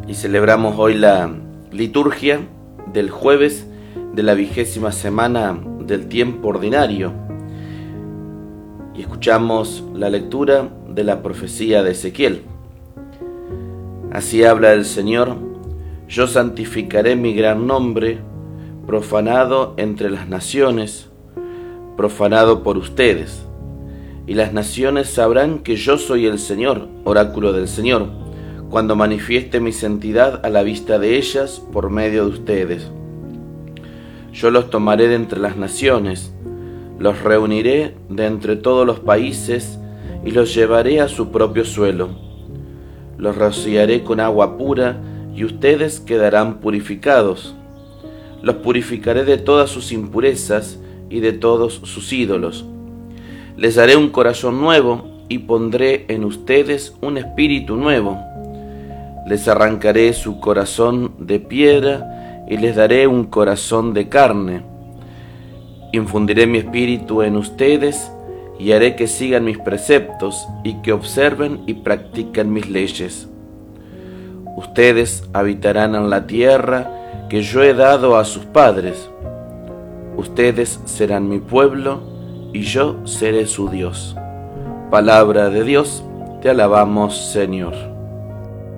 y celebramos hoy la liturgia del jueves de la 20ª semana del tiempo ordinario y escuchamos la lectura de la profecía de Ezequiel. Así habla el Señor: yo santificaré mi gran nombre, profanado entre las naciones, profanado por ustedes, y las naciones sabrán que yo soy el Señor, oráculo del Señor, cuando manifieste mi santidad a la vista de ellas por medio de ustedes. Yo los tomaré de entre las naciones, los reuniré de entre todos los países y los llevaré a su propio suelo. Los rociaré con agua pura y ustedes quedarán purificados. Los purificaré de todas sus impurezas y de todos sus ídolos. Les daré un corazón nuevo y pondré en ustedes un espíritu nuevo. Les arrancaré su corazón de piedra y les daré un corazón de carne. Infundiré mi espíritu en ustedes y haré que sigan mis preceptos y que observen y practiquen mis leyes. Ustedes habitarán en la tierra que yo he dado a sus padres. Ustedes serán mi pueblo y yo seré su Dios. Palabra de Dios, te alabamos, Señor.